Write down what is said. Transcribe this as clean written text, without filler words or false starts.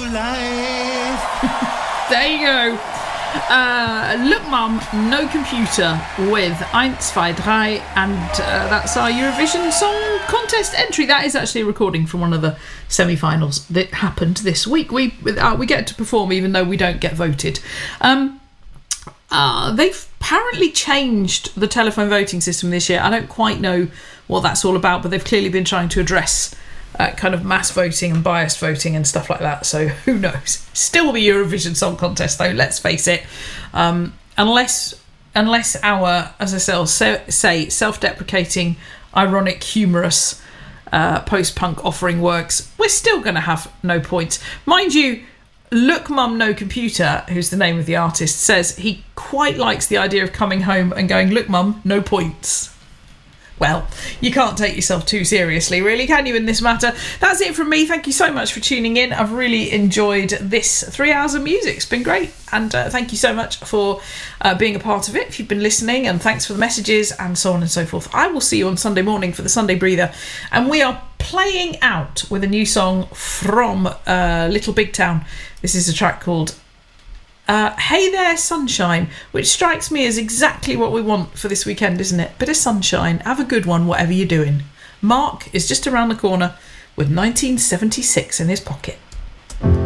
life. There you go. Look Mum, No Computer with 1, 2, 3, and that's our Eurovision Song Contest entry. That is actually a recording from one of the semi-finals that happened this week. We get to perform even though we don't get voted. They've apparently changed the telephone voting system this year. I don't quite know what that's all about, but they've clearly been trying to address kind of mass voting and biased voting and stuff like that. So who knows? Still the Eurovision Song Contest, though. Let's face it. Unless our, as I say, self-deprecating, ironic, humorous post-punk offering works, we're still going to have no points, mind you. Look Mum, No Computer, who's the name of the artist, says he quite likes the idea of coming home and going, look Mum, no points. Well, you can't take yourself too seriously, really, can you, in this matter? That's it from me. Thank you so much for tuning in. I've really enjoyed this 3 hours of music. It's been great. And thank you so much for being a part of it, if you've been listening, and thanks for the messages and so on and so forth. I will see you on Sunday morning for the Sunday Breather. And we are playing out with a new song from Little Big Town. This is a track called Hey There Sunshine, which strikes me as exactly what we want for this weekend, isn't it? Bit of sunshine. Have a good one, whatever you're doing. Mark is just around the corner with 1976 in his pocket.